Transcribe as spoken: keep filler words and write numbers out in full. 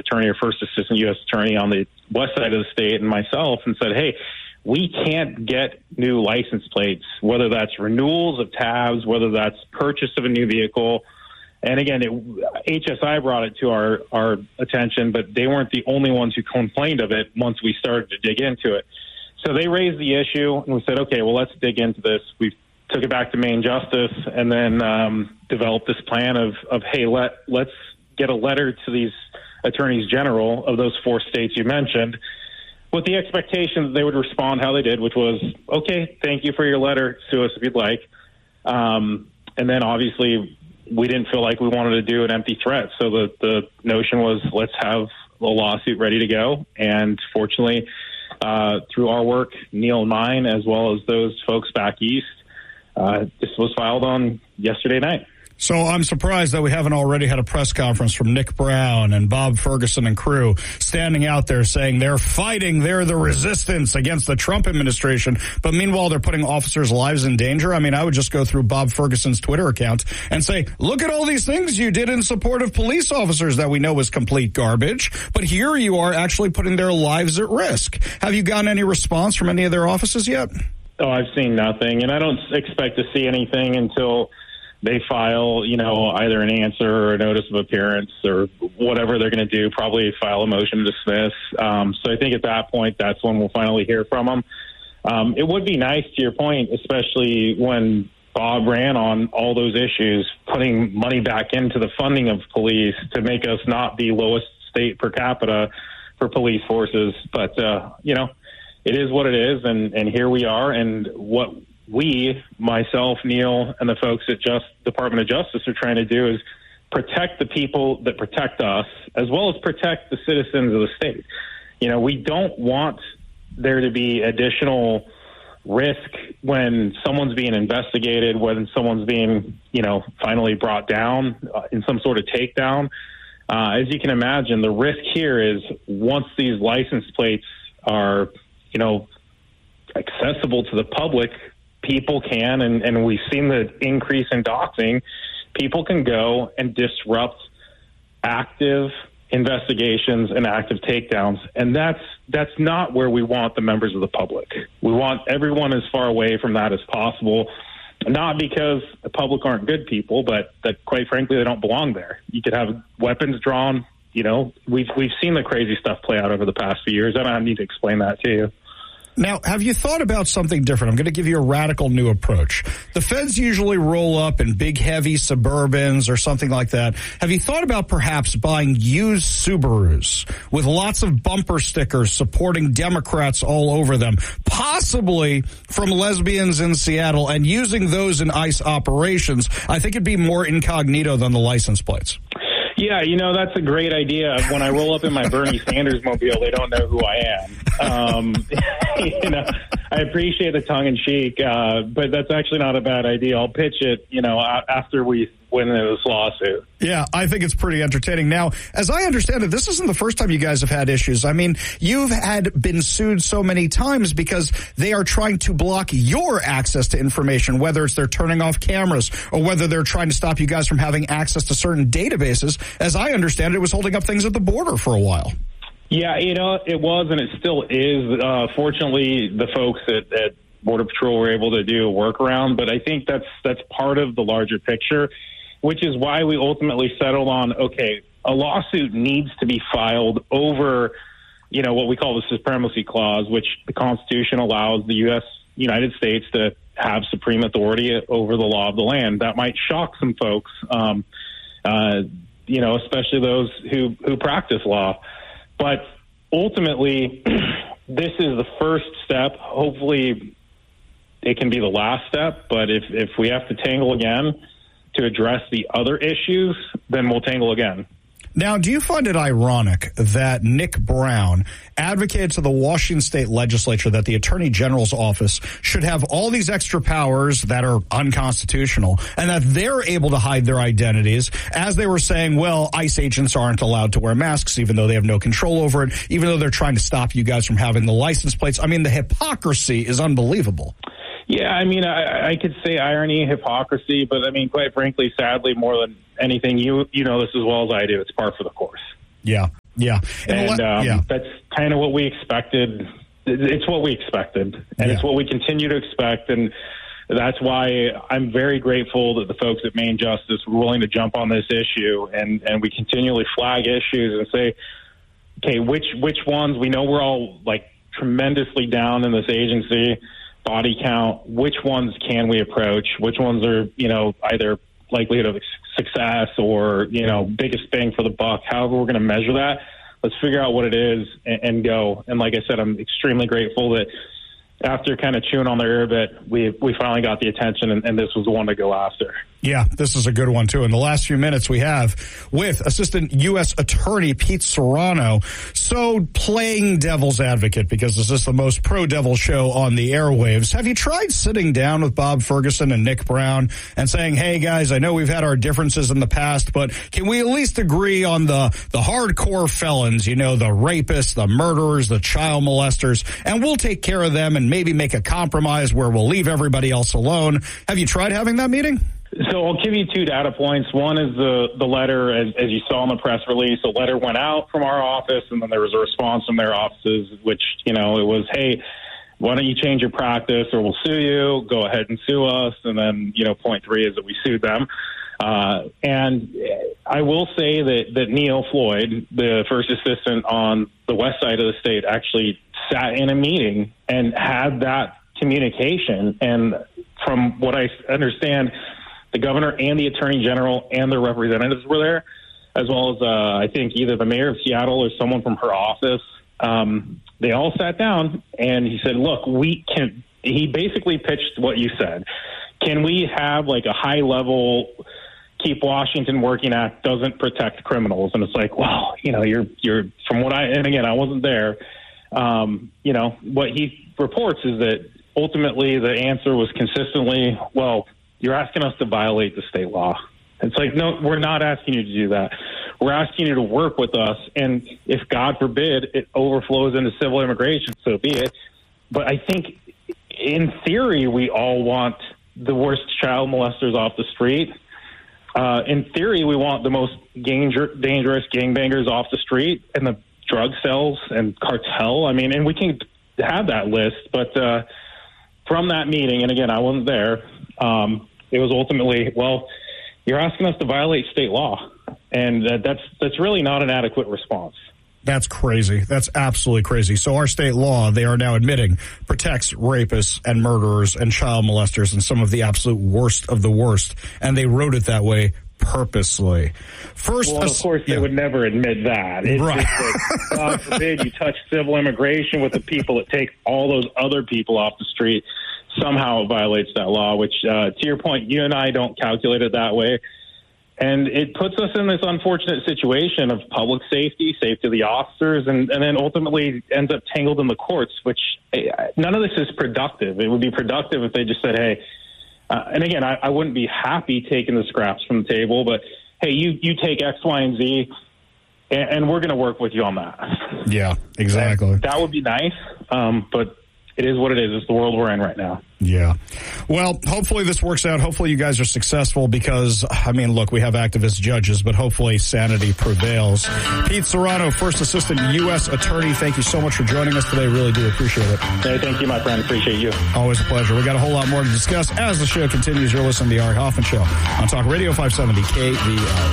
attorney or first assistant U S attorney on the west side of the state and myself and said, hey, we can't get new license plates, whether that's renewals of tabs, whether that's purchase of a new vehicle. And again, it, H S I brought it to our, our attention, but they weren't the only ones who complained of it once we started to dig into it. So they raised the issue, and we said, okay, well, let's dig into this. We took it back to Maine Justice and then um, developed this plan of, of hey, let, let's get a letter to these attorneys general of those four states you mentioned with the expectation that they would respond how they did, which was, okay, thank you for your letter. Sue us if you'd like. Um, and then obviously we didn't feel like we wanted to do an empty threat. So the, the notion was let's have a lawsuit ready to go. And fortunately, uh, through our work, Neil and mine, as well as those folks back east, uh, this was filed on yesterday night. So I'm surprised that we haven't already had a press conference from Nick Brown and Bob Ferguson and crew standing out there saying they're fighting, they're the resistance against the Trump administration. But meanwhile, they're putting officers' lives in danger. I mean, I would just go through Bob Ferguson's Twitter account and say, look at all these things you did in support of police officers that we know was complete garbage. But here you are actually putting their lives at risk. Have you gotten any response from any of their offices yet? Oh, I've seen nothing. And I don't expect to see anything until they file, you know, either an answer or a notice of appearance or whatever they're going to do, probably file a motion to dismiss. Um, so I think at that point, that's when we'll finally hear from them. Um, it would be nice, to your point, especially when Bob ran on all those issues, putting money back into the funding of police to make us not the lowest state per capita for police forces. But, uh, you know, it is what it is, and, and here we are, and what we, myself, Neil, and the folks at Just Department of Justice are trying to do is protect the people that protect us, as well as protect the citizens of the state. You know, we don't want there to be additional risk when someone's being investigated, when someone's being, you know, finally brought down uh, in some sort of takedown. Uh, as you can imagine, the risk here is once these license plates are, you know, accessible to the public, people can, and, and we've seen the increase in doxing, people can go and disrupt active investigations and active takedowns. And that's that's not where we want the members of the public. We want everyone as far away from that as possible, not because the public aren't good people, but that, quite frankly, they don't belong there. You could have weapons drawn. You know, we've, we've seen the crazy stuff play out over the past few years. I don't need to explain that to you. Now, have you thought about something different? I'm going to give you a radical new approach. The feds usually roll up in big, heavy Suburbans or something like that. Have you thought about perhaps buying used Subarus with lots of bumper stickers supporting Democrats all over them, possibly from lesbians in Seattle, and using those in ICE operations? I think it'd be more incognito than the license plates. Yeah, you know, that's a great idea. When I roll up in my Bernie Sanders mobile, they don't know who I am. Um, you know, I appreciate the tongue in cheek, uh, but that's actually not a bad idea. I'll pitch it, you know, after we win this lawsuit. Yeah, I think it's pretty entertaining. Now, as I understand it, this isn't the first time you guys have had issues. I mean, you've had been sued so many times because they are trying to block your access to information, whether it's they're turning off cameras or whether they're trying to stop you guys from having access to certain databases. As I understand it, it was holding up things at the border for a while. Yeah, you know, it was and it still is. Uh, fortunately, the folks at, at Border Patrol were able to do a workaround, but I think that's that's part of the larger picture, which is why we ultimately settled on, okay, a lawsuit needs to be filed over, you know, what we call the supremacy clause, which the Constitution allows the U S United States to have supreme authority over the law of the land. That might shock some folks, um, uh, you know, especially those who, who practice law. But ultimately, this is the first step. Hopefully it can be the last step, but if, if we have to tangle again to address the other issues, then we'll tangle again. Now, do you find it ironic that Nick Brown advocated to the Washington State Legislature that the Attorney General's office should have all these extra powers that are unconstitutional and that they're able to hide their identities, as they were saying, well, ICE agents aren't allowed to wear masks even though they have no control over it, even though they're trying to stop you guys from having the license plates? I mean, the hypocrisy is unbelievable. Yeah, I mean, I, I could say irony, hypocrisy, but I mean, quite frankly, sadly, more than anything, you you know this as well as I do. It's par for the course. Yeah. Yeah. And, and um, yeah. that's kind of what we expected. It's what we expected, and yeah. it's what we continue to expect. And that's why I'm very grateful that the folks at Maine Justice were willing to jump on this issue, and, and we continually flag issues and say, okay, which which ones, we know we're all like tremendously down in this agency, body count, which ones can we approach? Which ones are, you know, either likelihood of success or, you know, biggest bang for the buck, however we're going to measure that. Let's figure out what it is and, and go. And like I said, I'm extremely grateful that after kind of chewing on their ear a bit, we we finally got the attention, and, and this was the one to go after. Yeah, this is a good one, too. In the last few minutes we have with Assistant U S Attorney Pete Serrano, so playing devil's advocate, because this is the most pro-devil show on the airwaves. Have you tried sitting down with Bob Ferguson and Nick Brown and saying, hey, guys, I know we've had our differences in the past, but can we at least agree on the, the hardcore felons, you know, the rapists, the murderers, the child molesters, and we'll take care of them and maybe make a compromise where we'll leave everybody else alone? Have you tried having that meeting? So I'll give you two data points. One is the, the letter, as, as you saw in the press release. A letter went out from our office, and then there was a response from their offices, which, you know, it was, hey, why don't you change your practice or we'll sue you? Go ahead and sue us. And then, you know, point three is that we sued them. Uh, and I will say that, that Neil Floyd, the first assistant on the west side of the state, actually sat in a meeting and had that communication. And from what I understand, the governor and the attorney general and their representatives were there, as well as, uh, I think, either the mayor of Seattle or someone from her office. Um, they all sat down, and he said, look, we can – he basically pitched what you said. Can we have, like, a high-level Keep Washington Working Act doesn't protect criminals? And it's like, well, you know, you're – you're from what I – and, again, I wasn't there. Um, you know, what he reports is that ultimately the answer was consistently, well – you're asking us to violate the state law. It's like, no, we're not asking you to do that. We're asking you to work with us. And if, God forbid, it overflows into civil immigration, so be it. But I think in theory, we all want the worst child molesters off the street. Uh, in theory, we want the most danger, dangerous gangbangers off the street and the drug cells and cartel. I mean, and we can have that list. But uh, from that meeting, and again, I wasn't there, um, it was ultimately, well, you're asking us to violate state law, and uh, that's that's really not an adequate response. That's crazy. That's absolutely crazy. So our state law, they are now admitting, protects rapists and murderers and child molesters and some of the absolute worst of the worst, and they wrote it that way purposely. First, well, of course, yeah. They would never admit that. It's right. just that, God forbid, you touch civil immigration with the people that take all those other people off the street. Somehow it violates that law, which, uh, to your point, you and I don't calculate it that way. And it puts us in this unfortunate situation of public safety, safety of the officers, and, and then ultimately ends up tangled in the courts, which none of this is productive. It would be productive if they just said, hey, uh, and again, I, I wouldn't be happy taking the scraps from the table, but hey, you, you take X, Y, and Z, and, and we're going to work with you on that. Yeah, exactly. That, that would be nice, um, but it is what it is. It's the world we're in right now. Yeah. Well, hopefully this works out. Hopefully you guys are successful because, I mean, look, we have activist judges, but hopefully sanity prevails. Pete Serrano, First Assistant U S Attorney, thank you so much for joining us today. Really do appreciate it. Hey, thank you, my friend. Appreciate you. Always a pleasure. We got a whole lot more to discuss as the show continues. You're listening to The Ari Hoffman Show on Talk Radio five seventy K V L.